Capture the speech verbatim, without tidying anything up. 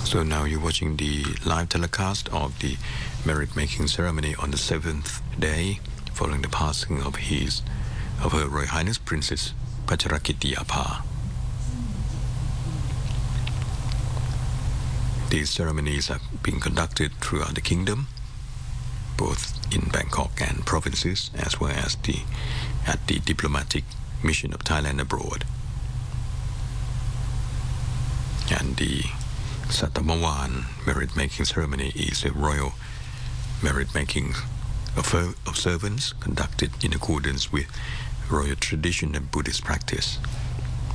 So now you're watching the live telecast of the merit-making ceremony on the seventh day following the passing of his of Her Royal Highness Princess Pacharakiti Apha. These ceremonies have been conducted throughout the kingdom, both in Bangkok and provinces, as well as the at the diplomatic mission of Thailand abroad. And the Satamawan merit-making ceremony is a royal merit-making observance conducted in accordance with royal tradition and Buddhist practice.